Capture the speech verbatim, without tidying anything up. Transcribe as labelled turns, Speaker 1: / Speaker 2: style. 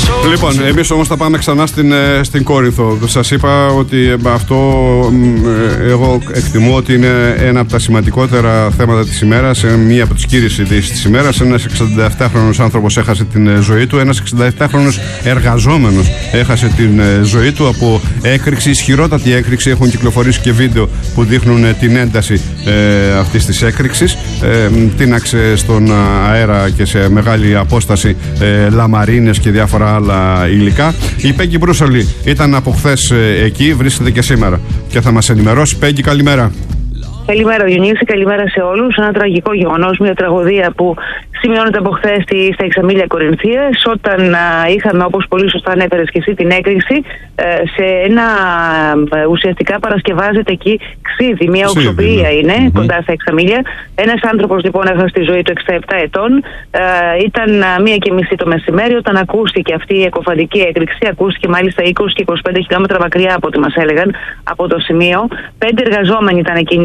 Speaker 1: Λοιπόν, εμείς όμως θα πάμε ξανά στην, στην Κόρινθο. Σας είπα ότι αυτό εγώ εκτιμώ ότι είναι ένα από τα σημαντικότερα θέματα της ημέρας, μία από τις κύριες ειδήσεις της ημέρας. Ένας εξηνταεπτάχρονος άνθρωπος έχασε την ζωή του, ένας εξηνταεπτάχρονος εργαζόμενος έχασε την ζωή του από έκρηξη, ισχυρότατη έκρηξη. Έχουν κυκλοφορήσει και βίντεο που δείχνουν την ένταση ε, αυτής της έκρηξης. Ε, τίναξε στον αέρα και σε μεγάλη απόσταση ε, λαμαρίνες και διάφορα άλλα υλικά. Η Πέγγι Μπρούσολη ήταν από χθες ε, εκεί, βρίσκεται και σήμερα και θα μας ενημερώσει. Πέγγι, καλημέρα.
Speaker 2: Καλημέρα, Διονύση, καλημέρα σε όλους. Ένα τραγικό γεγονός, μια τραγωδία που σημειώνεται από χθες στα Εξαμήλια Κορινθίας, όταν α, είχαμε, όπως πολύ σωστά ανέφερες και εσύ, την έκρηξη ε, σε ένα ε, ουσιαστικά παρασκευάζεται εκεί ξύδι, μια οξοποιία είναι mm-hmm. κοντά στα Εξαμήλια. Ένας άνθρωπος λοιπόν έχασε τη ζωή του εξήντα επτά ετών. Ε, ήταν α, μία και μισή το μεσημέρι όταν ακούστηκε αυτή η εκοφαντική έκρηξη. Ακούστηκε μάλιστα είκοσι και είκοσι πέντε χιλιόμετρα μακριά από ό,τι μας έλεγαν από το σημείο. Πέντε εργαζόμενοι ήταν εκείνοι